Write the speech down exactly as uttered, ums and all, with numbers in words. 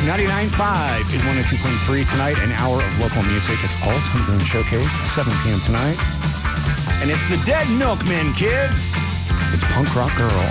ninety-nine point five is one oh two point three tonight, an hour of local music. It's Alt Homegrown Showcase, seven p.m. tonight. And it's the Dead Milkmen, kids. It's Punk Rock Girl